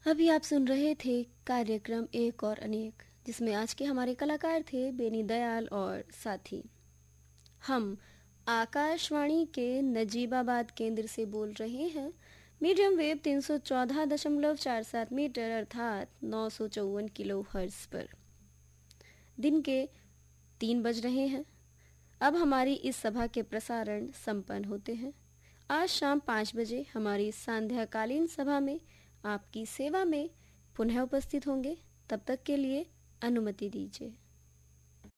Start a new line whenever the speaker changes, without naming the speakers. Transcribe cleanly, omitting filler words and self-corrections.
अभी आप सुन रहे थे कार्यक्रम एक और अनेक, जिसमें आज के हमारे कलाकार थे बेनी दयाल और साथी। हम आकाशवाणी के नजीबाबाद केंद्र से बोल रहे हैं। मीडियम वेव 314.47 मीटर अर्थात 954 किलो हर्ट्ज पर। दिन के 3 बज रहे हैं। अब हमारी इस सभा के प्रसारण संपन्न होते हैं। आज शाम 5 बजे हमारी सांध्याकालीन सभा में आपकी सेवा में पुनः उपस्थित होंगे। तब तक के लिए अनुमति दीजिए।